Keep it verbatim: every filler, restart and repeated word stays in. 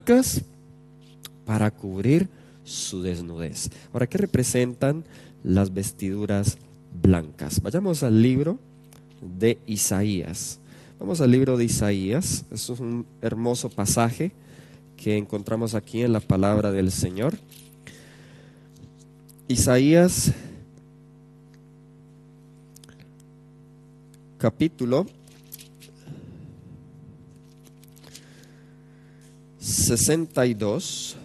para cubrir su desnudez. Ahora, ¿qué representan las vestiduras blancas? Vayamos al libro de Isaías. Vamos al libro de Isaías. Esto es un hermoso pasaje que encontramos aquí en la palabra del Señor. Isaías capítulo sesenta y dos.